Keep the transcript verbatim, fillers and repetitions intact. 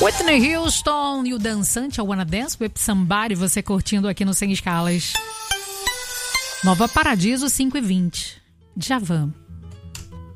Whitney Houston e o dançante I Wanna Dance with Somebody, você curtindo aqui no Sem Escalas. Nova Paradiso cinco e vinte. Djavan.